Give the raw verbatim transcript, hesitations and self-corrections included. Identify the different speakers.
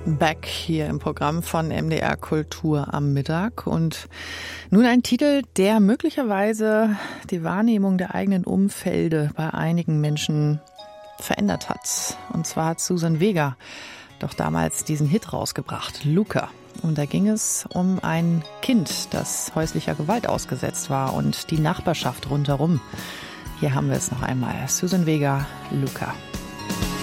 Speaker 1: Back hier im Programm von M D R Kultur am Mittag. Und nun ein Titel, der möglicherweise die Wahrnehmung der eigenen Umfelde bei einigen Menschen verändert hat. Und zwar hat Suzanne Vega doch damals diesen Hit rausgebracht, Luca. Und da ging es um ein Kind, das häuslicher Gewalt ausgesetzt war und die Nachbarschaft rundherum. Hier haben wir es noch einmal. Suzanne Vega, Luca.